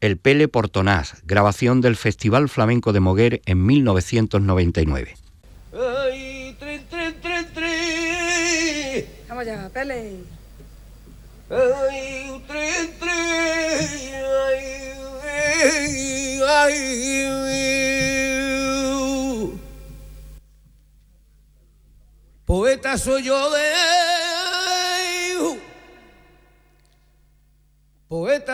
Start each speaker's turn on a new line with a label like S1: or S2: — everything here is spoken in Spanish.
S1: El Pele Portonás, grabación del Festival Flamenco de Moguer en 1999.
S2: Ay,
S3: Vamos ya, Pele.
S2: ay, poeta soy yo de poeta